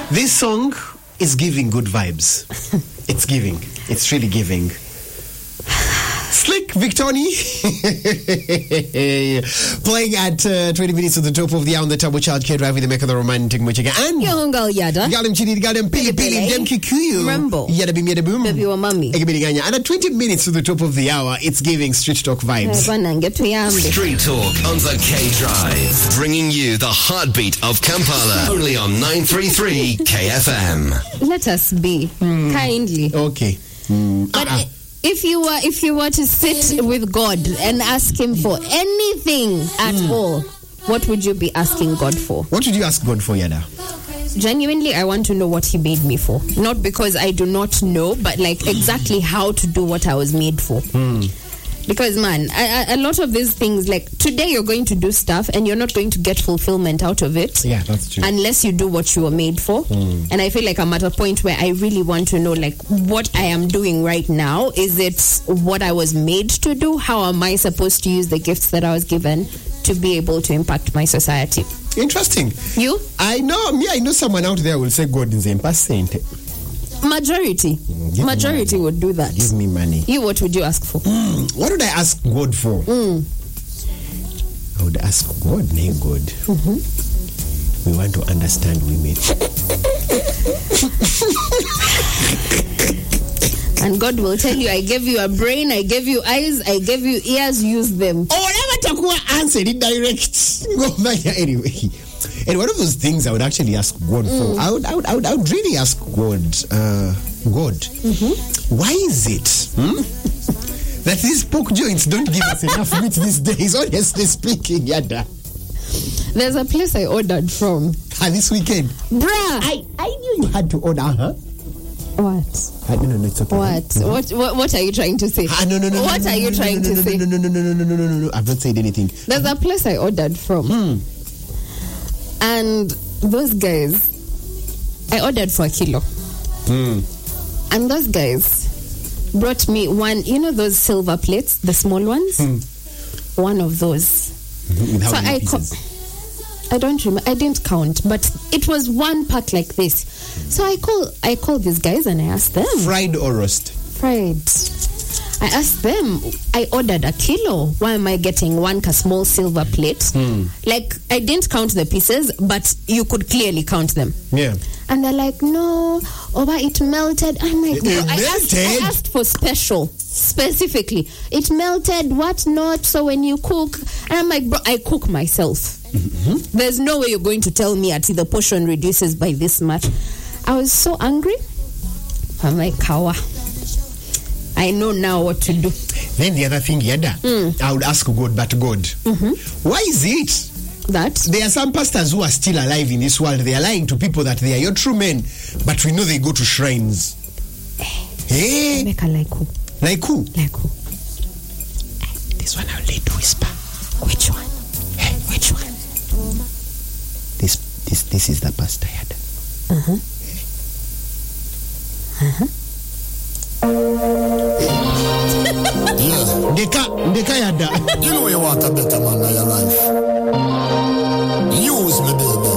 This song is giving good vibes. It's giving. It's really giving. Slick Victoni playing at 20 minutes to the top of the hour on the Turbo Child Care Drive with the Make of the Romantic Muchiga and Yongal Yada Galim Chidi Galim Pili Pili Dem Kikuyu Rambo Yada Bim Yada Boom Baby wa Mummy and at 20 minutes to the top of the hour it's giving Street Talk vibes. Street Talk on the K Drive, bringing you the heartbeat of Kampala only on 933 KFM. Let us be kindly. Okay. But if you were to sit with God and ask him for anything at all, what would you be asking God for? What would you ask God for, Yada? Genuinely, I want to know what he made me for. Not because I do not know, but like exactly how to do what I was made for. Because, man, a lot of these things, like today you're going to do stuff and you're not going to get fulfillment out of it. Yeah, that's true. Unless you do what you were made for. And I feel like I'm at a point where I really want to know, like, what I am doing right now. Is it what I was made to do? How am I supposed to use the gifts that I was given to be able to impact my society? Interesting. You? I know someone out there will say God is impatient. Majority would do that. Give me money. You, what would you ask for? What would I ask God for? I would ask God, nay God, we want to understand women. And God will tell you, I gave you a brain, I gave you eyes, I gave you ears, use them. Or whatever Takua answered it direct. Anyway. And one of those things I would actually ask God for, I would really ask God, God, why is it that these pork joints don't give us enough meat these days, honestly speaking, Yada? There's a place I ordered from. This weekend? Bruh! I knew you had to order, What? No, it's okay. What are you trying to say? No. What are you trying to say? No. I've not said anything. There's a place I ordered from. And those guys, I ordered for 1 kilo. And those guys brought me one, you know those silver plates, the small ones? One of those. With how many So pieces? I don't remember. I didn't count, but it was one pack like this. So I called these guys and I asked them. Fried or roast? Fried. I asked them, I ordered 1 kilo. Why am I getting one small silver plate? Like, I didn't count the pieces, but you could clearly count them. Yeah. And they're like, no, it melted. I'm like, I asked for specifically. It melted, what not? So when you cook, and I'm like, bro, I cook myself. There's no way you're going to tell me the portion reduces by this much. I was so angry. I'm like, Kawa, I know now what to do. Then the other thing, Yada, I would ask God, but God, why is it that there are some pastors who are still alive in this world? They are lying to people that they are your true men, but we know they go to shrines. Hey, make a like who? Like who? Like who? This one I'll let whisper. Which one? Hey, which one? This is the pastor, Yada. Yeah. Deka Yada. You know you want a better man in your life.